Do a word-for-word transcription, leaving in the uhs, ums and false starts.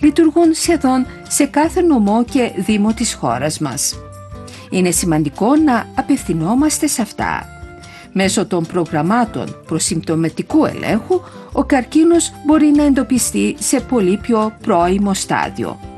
λειτουργούν σχεδόν σε κάθε νομό και δήμο της χώρας μας. Είναι σημαντικό να απευθυνόμαστε σε αυτά. Μέσω των προγραμμάτων προσυμπτωματικού ελέγχου, ο καρκίνος μπορεί να εντοπιστεί σε πολύ πιο πρώιμο στάδιο.